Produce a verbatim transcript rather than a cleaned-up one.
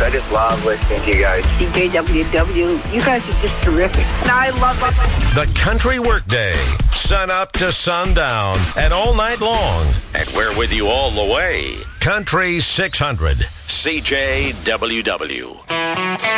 I just love listening to you guys. C J W W, you guys are just terrific. And I love it. The Country Workday, sun up to sundown and all night long. And we're with you all the way. Country six hundred. C J W W.